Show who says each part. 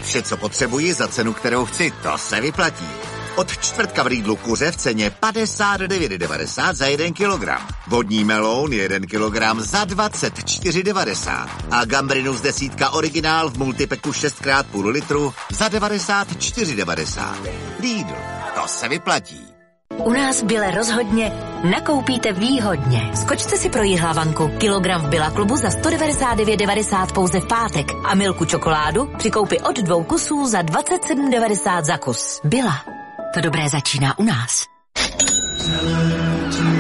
Speaker 1: Vše, co potřebuji za cenu, kterou chci, to se vyplatí. Od čtvrtka v Lidlu kuře v ceně 59,90 za 1 kilogram. Vodní meloun 1 kilogram za 24,90. A gambrinus 10 originál v multipeku 6x půl litru za 94,90. Lidl, to se vyplatí.
Speaker 2: U nás v Bile rozhodně nakoupíte výhodně. Skočte si pro Jihlavanku. Kilogram v Billa klubu za 199,90 pouze v pátek. A milku čokoládu při koupi od 2 kusů za 27,90 za kus. Billa. To dobré začíná u nás.